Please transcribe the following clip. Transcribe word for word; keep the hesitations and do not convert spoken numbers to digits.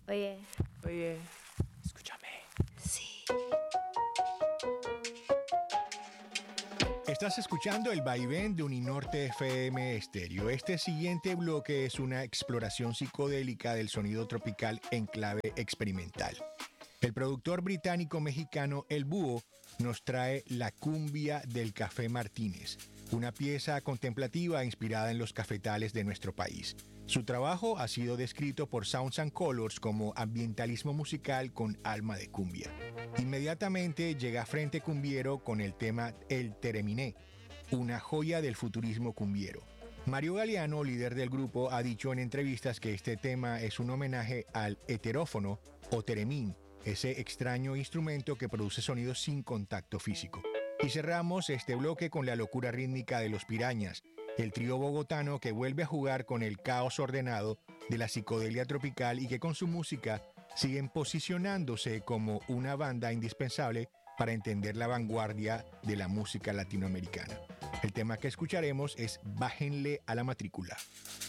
Oye, Oye, escúchame. sí. Estás escuchando el vaivén de Uninorte F M Estéreo. Este siguiente bloque es una exploración psicodélica del sonido tropical en clave experimental. El productor británico-mexicano El Búho nos trae La Cumbia del Café Martínez, una pieza contemplativa inspirada en los cafetales de nuestro país. Su trabajo ha sido descrito por Sounds and Colors como ambientalismo musical con alma de cumbia. Inmediatamente llega Frente Cumbiero con el tema El Tereminé, una joya del futurismo cumbiero. Mario Galeano, líder del grupo, ha dicho en entrevistas que este tema es un homenaje al heterófono o teremín, ese extraño instrumento que produce sonidos sin contacto físico. Y cerramos este bloque con la locura rítmica de Los Pirañas, el trío bogotano que vuelve a jugar con el caos ordenado de la psicodelia tropical y que con su música siguen posicionándose como una banda indispensable para entender la vanguardia de la música latinoamericana. El tema que escucharemos es Bájenle a la matrícula.